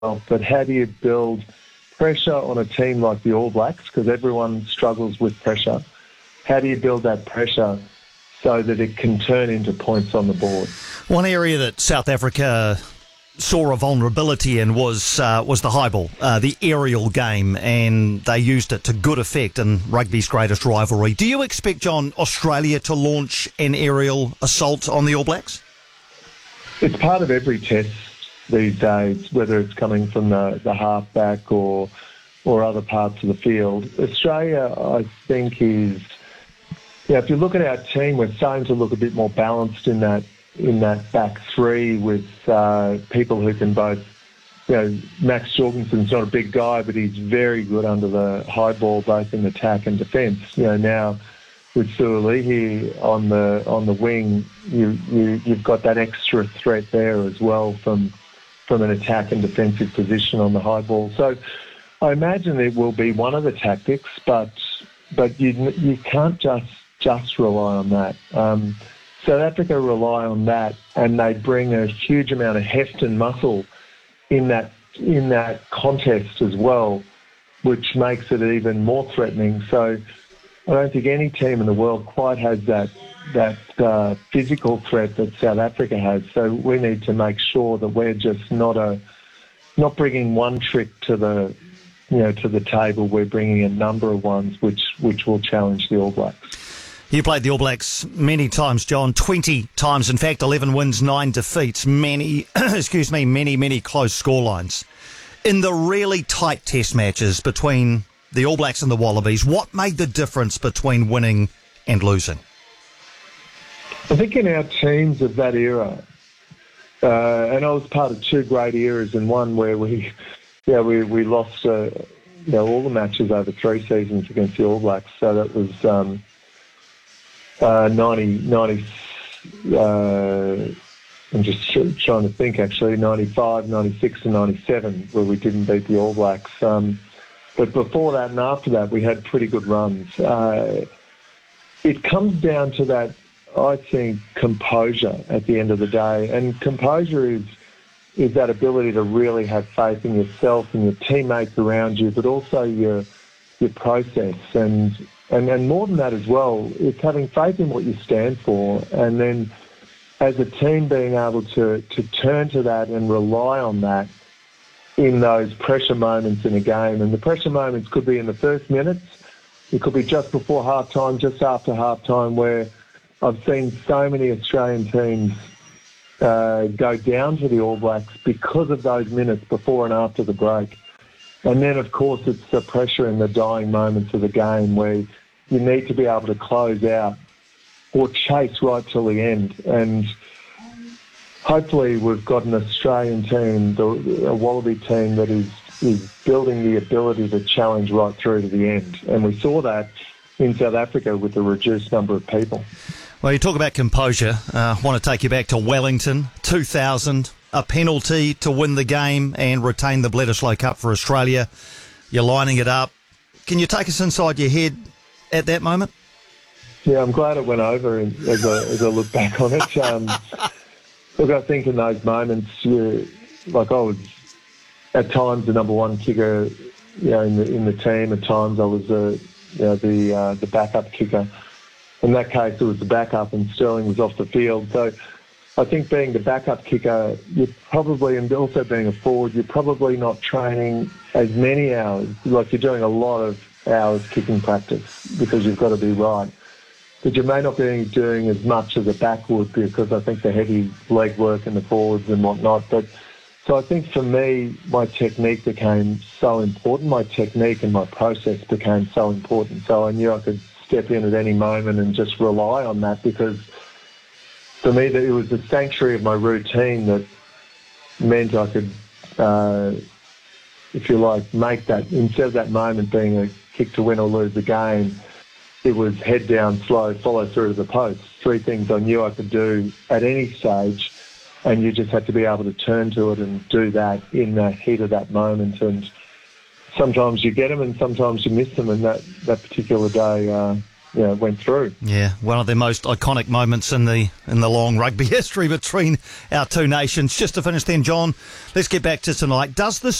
but how do you build pressure on a team like the All Blacks, because everyone struggles with pressure? How do you build that pressure so that it can turn into points on the board? One area that South Africa saw a vulnerability in was the high ball, the aerial game, and they used it to good effect in rugby's greatest rivalry. Do you expect, John, Australia to launch an aerial assault on the All Blacks? It's part of every test these days, whether it's coming from the halfback or other parts of the field. Australia, I think, is... Yeah, if you look at our team, we're starting to look a bit more balanced in that back three with people who can both, Max Jorgensen's not a big guy, but he's very good under the high ball, both in attack and defence. Now with Suolihi on the wing, you've got that extra threat there as well from an attack and defensive position on the high ball. So I imagine it will be one of the tactics, but you can't just rely on that. South Africa rely on that, and they bring a huge amount of heft and muscle in that contest as well, which makes it even more threatening. So I don't think any team in the world quite has that physical threat that South Africa has. So we need to make sure that we're just not bringing one trick to the table. We're bringing a number of ones which will challenge the All Blacks. You played the All Blacks many times, John, 20 times. In fact, 11 wins, 9 defeats, many close scorelines. In the really tight test matches between the All Blacks and the Wallabies, what made the difference between winning and losing? I think in our teams of that era, and I was part of two great eras, and one where we lost all the matches over 3 seasons against the All Blacks. So that was 90, I'm just trying to think actually, 95, 96 and 97, where we didn't beat the All Blacks. But before that and after that, we had pretty good runs. It comes down to that, I think, composure at the end of the day. And composure is that ability to really have faith in yourself and your teammates around you, but also your process. And more than that as well, it's having faith in what you stand for, and then as a team being able to turn to that and rely on that in those pressure moments in a game. And the pressure moments could be in the first minutes, it could be just before halftime, just after halftime, where I've seen so many Australian teams go down to the All Blacks because of those minutes before and after the break. And then, of course, it's the pressure in the dying moments of the game where you need to be able to close out or chase right till the end. And hopefully we've got an Australian team, a Wallaby team, that is building the ability to challenge right through to the end. And we saw that in South Africa with the reduced number of people. Well, you talk about composure. I want to take you back to Wellington, 2000, a penalty to win the game and retain the Bledisloe Cup for Australia. You're lining it up. Can you take us inside your head at that moment? Yeah, I'm glad it went over as I look back on it. Look, I think in those moments, I was at times the number one kicker, in the team. At times I was the backup kicker. In that case, it was the backup, and Sterling was off the field. So I think being the backup kicker, you're probably, and also being a forward, you're probably not training as many hours. Like, you're doing a lot of hours kicking practice because you've got to be right. But you may not be doing as much as a back would, because I think the heavy leg work and the forwards and whatnot. But so I think for me, my technique became so important. My technique and my process became so important. So I knew I could step in at any moment and just rely on that, because for me, it was the sanctuary of my routine that meant I could, if you like, make that, instead of that moment being a kick to win or lose the game, it was head down, slow, follow through to the post. 3 things I knew I could do at any stage, and you just had to be able to turn to it and do that in the heat of that moment. And sometimes you get them and sometimes you miss them, and that particular day went through. Yeah, one of the most iconic moments in the long rugby history between our two nations. Just to finish then, John, let's get back to tonight. Does the